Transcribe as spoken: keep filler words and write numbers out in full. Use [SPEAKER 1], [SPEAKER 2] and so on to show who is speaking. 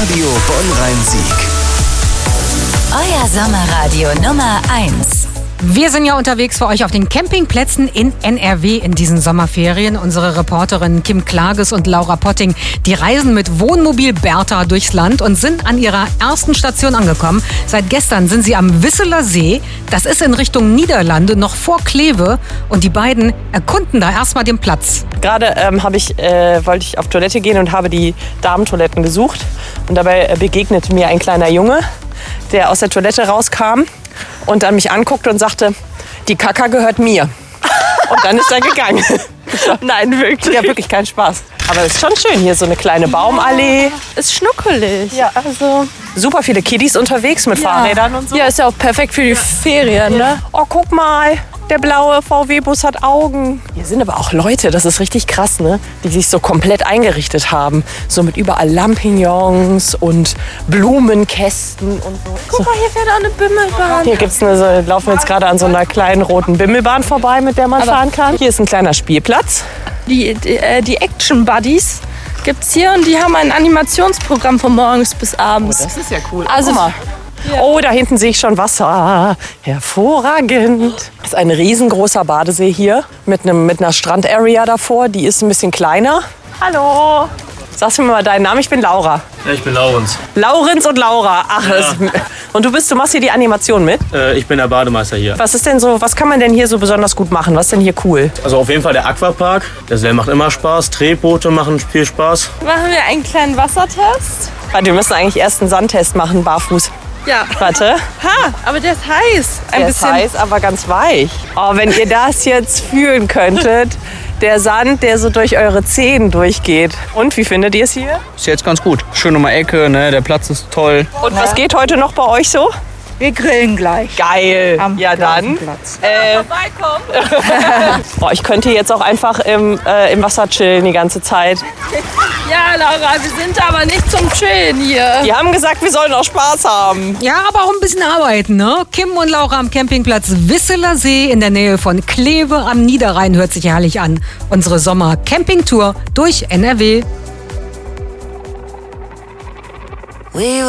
[SPEAKER 1] Radio Bonn-Rhein-Sieg.
[SPEAKER 2] Euer Sommerradio Nummer eins.
[SPEAKER 3] Wir sind ja unterwegs für euch auf den Campingplätzen in N R W in diesen Sommerferien. Unsere Reporterinnen Kim Klages und Laura Potting, die reisen mit Wohnmobil Bertha durchs Land und sind an ihrer ersten Station angekommen. Seit gestern sind sie am Wisseler See. Das ist in Richtung Niederlande, noch vor Kleve. Und die beiden erkunden da erstmal den Platz.
[SPEAKER 4] Gerade ähm, habe ich, äh, wollte ich auf Toilette gehen und habe die Damentoiletten gesucht. Und dabei äh, begegnete mir ein kleiner Junge, der aus der Toilette rauskam und dann mich anguckte und sagte, die Kaka gehört mir. Und dann ist er gegangen. Nein, wirklich. Ja, wirklich kein Spaß. Aber es ist schon schön. Hier so eine kleine Baumallee.
[SPEAKER 5] Ist schnuckelig.
[SPEAKER 4] Ja, also super viele Kiddies unterwegs mit
[SPEAKER 5] ja.
[SPEAKER 4] Fahrrädern und so.
[SPEAKER 5] Ja, ist ja auch perfekt für die Ferien, ne?
[SPEAKER 4] Oh, guck mal. Der blaue V W-Bus hat Augen. Hier sind aber auch Leute, das ist richtig krass, ne? Die sich so komplett eingerichtet haben. So mit überall Lampignons und Blumenkästen und so.
[SPEAKER 5] Guck mal, hier fährt auch eine Bimmelbahn.
[SPEAKER 4] Hier gibt's eine, so, laufen wir jetzt gerade an so einer kleinen roten Bimmelbahn vorbei, mit der man
[SPEAKER 5] Aber
[SPEAKER 4] fahren kann. Hier ist ein kleiner Spielplatz.
[SPEAKER 5] Die, die, äh, die Action Buddies gibt's hier und die haben ein Animationsprogramm von morgens bis abends.
[SPEAKER 4] Das ist ja cool.
[SPEAKER 5] Also,
[SPEAKER 4] guck mal.
[SPEAKER 5] Ja.
[SPEAKER 4] Oh, da hinten sehe ich schon Wasser. Hervorragend. Das ist ein riesengroßer Badesee hier mit, einem, mit einer Strandarea davor. Die ist ein bisschen kleiner. Hallo. Sagst du mir mal deinen Namen? Ich bin Laura.
[SPEAKER 6] Ja, ich bin Laurenz.
[SPEAKER 4] Laurenz und Laura. Ach,
[SPEAKER 6] Ja.
[SPEAKER 4] das, und du bist, du machst hier die Animation mit?
[SPEAKER 6] Äh, ich bin der Bademeister hier.
[SPEAKER 4] Was ist denn so, was kann man denn hier so besonders gut machen? Was ist denn hier cool?
[SPEAKER 6] Also auf jeden Fall der Aquapark. Der See macht immer Spaß. Drehboote machen viel Spaß.
[SPEAKER 5] machen wir einen kleinen Wassertest.
[SPEAKER 4] Warte, wir müssen eigentlich erst einen Sandtest machen, barfuß.
[SPEAKER 5] Ja.
[SPEAKER 4] Warte.
[SPEAKER 5] Ha, aber der ist heiß. Ein
[SPEAKER 4] Der
[SPEAKER 5] bisschen.
[SPEAKER 4] ist heiß, aber ganz weich. Oh, wenn ihr das jetzt fühlen könntet. Der Sand, der so durch eure Zehen durchgeht. Und, wie findet ihr es hier?
[SPEAKER 7] Ist jetzt ganz gut. Schön um die Ecke, ne? Der Platz ist toll.
[SPEAKER 4] Und was geht heute noch bei euch so?
[SPEAKER 5] Wir grillen gleich.
[SPEAKER 4] Geil.
[SPEAKER 5] Am
[SPEAKER 4] Ja, dann.
[SPEAKER 5] Platz.
[SPEAKER 4] Äh, oh, ich könnte jetzt auch einfach im, äh, im Wasser chillen die ganze Zeit.
[SPEAKER 5] Ja, Laura, wir sind aber nicht zum Chillen hier.
[SPEAKER 4] Die haben gesagt, wir sollen auch Spaß haben.
[SPEAKER 3] Ja, aber auch ein bisschen arbeiten, ne? Kim und Laura am Campingplatz Wisseler See in der Nähe von Kleve am Niederrhein hört sich herrlich an. Unsere Sommer-Campingtour durch N R W.